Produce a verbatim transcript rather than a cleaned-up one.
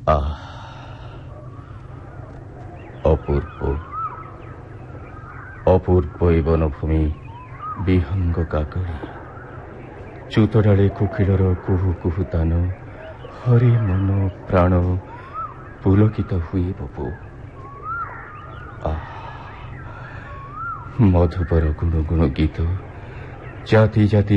আহ, অপূর্ব অপূর্ব এই বনভূমি বিহঙ্গ কাকড়ি চুতডালে কোকিলর কুহু কুহু তান হরে মন প্রাণ পুলকিত হুয়ে বপু। আহ, মধুপর গুণ গুণ গীত জাতি জাতি